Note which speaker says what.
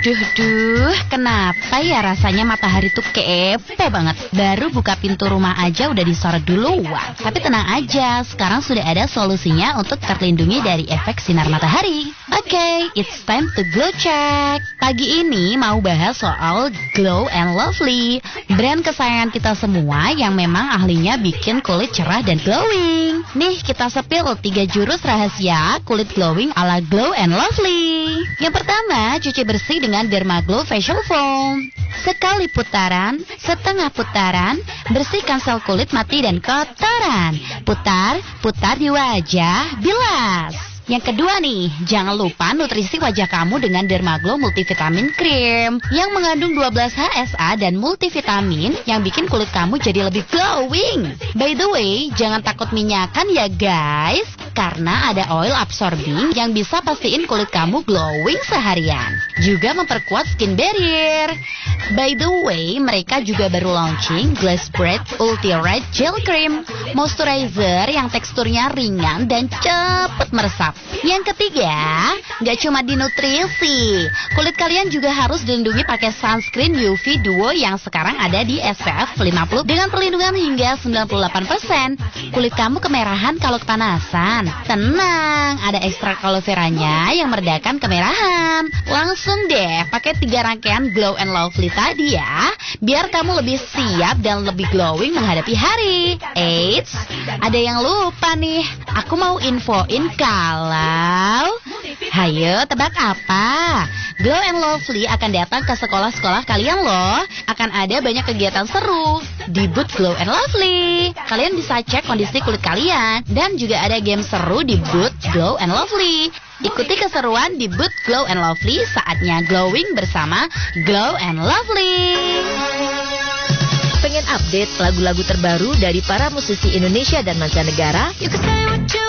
Speaker 1: Duh, kenapa ya rasanya matahari tuh kepo banget. Baru buka pintu rumah aja udah disorot duluan. Tapi tenang aja, sekarang sudah ada solusinya untuk terlindungi dari efek sinar matahari. Oke, it's time to glow check. Pagi ini mau bahas soal Glow and Lovely, brand kesayangan kita semua yang memang ahlinya bikin kulit cerah dan glowing. Nih, kita sepil 3 jurus rahasia kulit glowing ala Glow and Lovely. Yang pertama, cuci bersih dengan Dermaglow Facial Foam. Sekali putaran, setengah putaran, bersihkan sel kulit mati dan kotoran. Putar di wajah, bilas. Yang kedua nih, jangan lupa nutrisi wajah kamu dengan Dermaglow Multivitamin Cream yang mengandung 12 HSA dan multivitamin yang bikin kulit kamu jadi lebih glowing. By the way, jangan takut minyakan ya guys, karena ada oil absorbing yang bisa pastiin kulit kamu glowing seharian. Juga memperkuat skin barrier. By the way, mereka juga baru launching Glass Bread Ultra Red Gel Cream, moisturizer yang teksturnya ringan dan cepet meresap. Yang ketiga, nggak cuma di nutrisi, kulit kalian juga harus dilindungi pakai sunscreen UV Duo yang sekarang ada di SPF 50 dengan perlindungan hingga 98%. Kulit kamu kemerahan kalau kepanasan? Tenang, ada ekstrak aloe veranya yang meredakan kemerahan. Langsung deh pakai 3 rangkaian Glow and Lovely tadi ya, biar kamu lebih siap dan lebih glowing menghadapi hari. Eits, ada yang lupa nih. Aku mau infoin kalau, hayo tebak apa? Glow and Lovely akan datang ke sekolah-sekolah kalian loh. Akan ada banyak kegiatan seru di booth Glow and Lovely. Kalian bisa cek kondisi kulit kalian, dan juga ada game seru di booth Glow and Lovely. Ikuti keseruan di booth Glow and Lovely, saatnya glowing bersama Glow and Lovely.
Speaker 2: Pengen update lagu-lagu terbaru dari para musisi Indonesia dan mancanegara?